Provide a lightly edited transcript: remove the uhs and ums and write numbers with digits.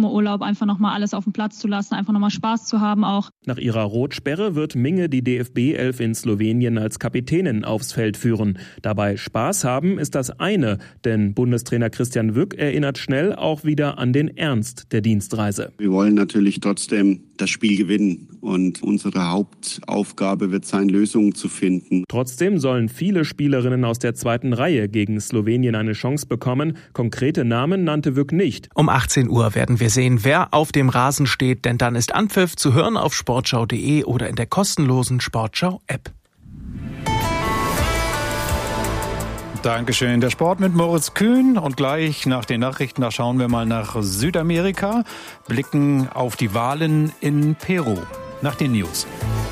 Sommerurlaub einfach nochmal alles auf den Platz zu lassen, einfach nochmal Spaß zu haben auch. Nach ihrer Rotsperre wird Minge die DFB-11 in Slowenien als Kapitänin aufs Feld führen. Dabei Spaß haben ist das eine, denn Bundestrainer Christian Wück erinnert schnell auch wieder an den Ernst der Dienstreise. Wir wollen natürlich trotzdem das Spiel gewinnen und unsere Hauptaufgabe wird sein, Lösungen zu finden. Trotzdem sollen viele Spielerinnen aus der zweiten Reihe gegen Slowenien eine Chance bekommen. Konkrete Namen nannte Wück nicht. Um 18 Uhr werden wir sehen, wer auf dem Rasen steht, denn dann ist Anpfiff zu hören auf sportschau.de oder in der kostenlosen Sportschau-App. Dankeschön. Der Sport mit Moritz Kühn. Und gleich nach den Nachrichten, da schauen wir mal nach Südamerika, blicken auf die Wahlen in Peru. Nach den News.